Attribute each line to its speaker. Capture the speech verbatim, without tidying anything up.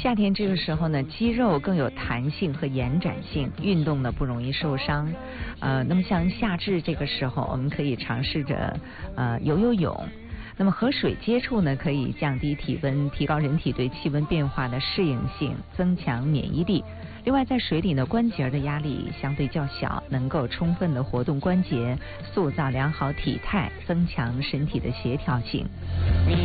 Speaker 1: 夏天这个时候呢，肌肉更有弹性和延展性，运动呢不容易受伤。呃，那么像夏至这个时候，我们可以尝试着呃游游泳。那么和水接触呢，可以降低体温，提高人体对气温变化的适应性，增强免疫力。另外，在水里呢，关节的压力相对较小，能够充分的活动关节，塑造良好体态，增强身体的协调性。